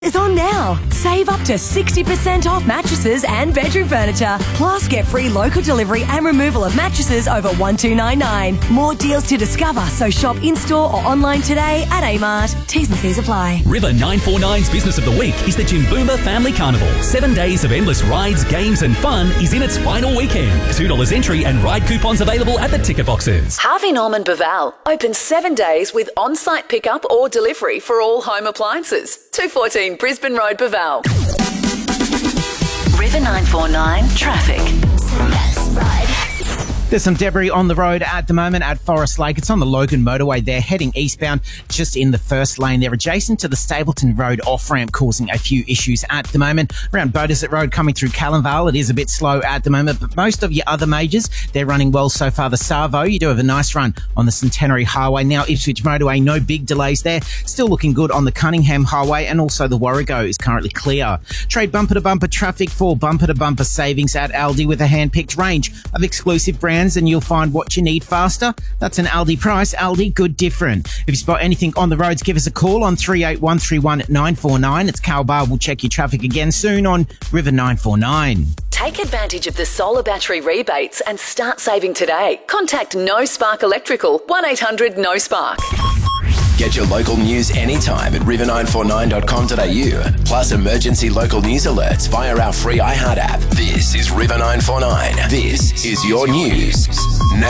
Is on now. Save up to 60% off mattresses and bedroom furniture. Plus, get free local delivery and removal of mattresses over 1299. More deals to discover, so shop in-store or online today at Amart. T's and C's apply. River 949's Business of the Week is the Jimboomba Family Carnival. 7 days of endless rides, games and fun is in its final weekend. $2 entry and ride coupons available at the ticket boxes. Harvey Norman Baval open 7 days with on-site pickup or delivery for all home appliances. 214 Brisbane Road, Baval. River 949 traffic. There's some debris on the road at the moment at Forest Lake. It's on the Logan motorway there, heading eastbound, just in the first lane there, adjacent to the Stapleton Road off-ramp, causing a few issues at the moment. Around Beaudesert Road coming through Callanvale, it is a bit slow at the moment, but most of your other majors, they're running well so far. The Savo, you do have a nice run on the Centenary Highway. Now Ipswich motorway, no big delays there. Still looking good on the Cunningham Highway, and also the Warrego is currently clear. Trade bumper-to-bumper traffic for bumper-to-bumper savings at Aldi with a hand-picked range of exclusive brands, and you'll find what you need faster. That's an Aldi price. Aldi, good different. If you spot anything on the roads, give us a call on 38131 949. It's Carl Barr. We'll check your traffic again soon on River 949. Take advantage of the solar battery rebates and start saving today. Contact No Spark Electrical, 1800-NO-SPARK. Get your local news anytime at river949.com.au. Plus emergency local news alerts via our free iHeart app. This is River 949. This is your news. Now